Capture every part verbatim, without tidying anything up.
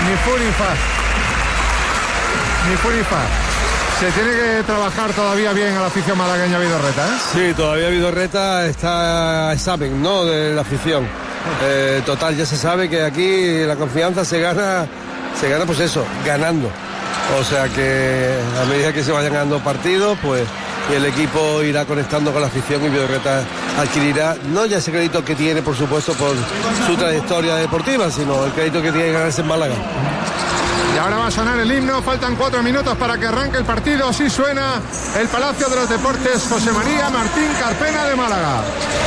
Ni fu ni fa. Ni fu ni fa. Se tiene que trabajar todavía bien a la afición malagueña Vidorreta, ¿eh? Sí, todavía Vidorreta está a examen, ¿no?, de la afición. Eh, total, ya se sabe que aquí la confianza se gana, se gana pues eso, ganando. O sea que a medida que se vayan ganando partidos, pues el equipo irá conectando con la afición y Vidorreta adquirirá no ya ese crédito que tiene, por supuesto, por su trayectoria deportiva, sino el crédito que tiene que ganarse en Málaga. Y ahora va a sonar el himno, faltan cuatro minutos para que arranque el partido. Así suena el Palacio de los Deportes José María Martín Carpena de Málaga.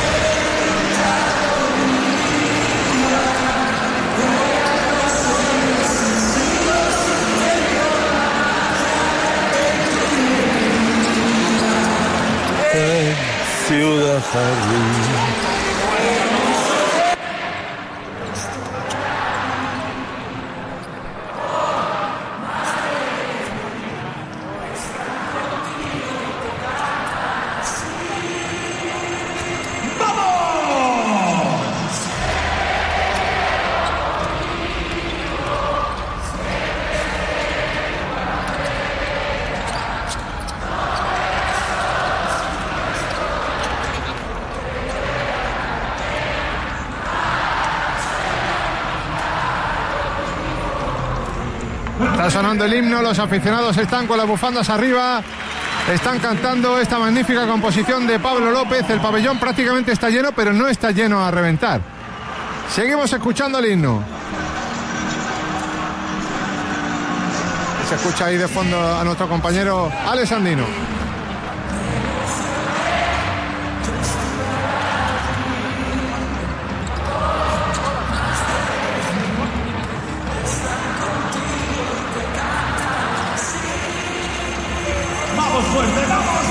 Ciudad Jardín. Está sonando el himno, los aficionados están con las bufandas arriba, están cantando esta magnífica composición de Pablo López. El pabellón prácticamente está lleno, pero no está lleno a reventar. Seguimos escuchando el himno. Se escucha ahí de fondo a nuestro compañero Alex Andino. Fuerte, vamos.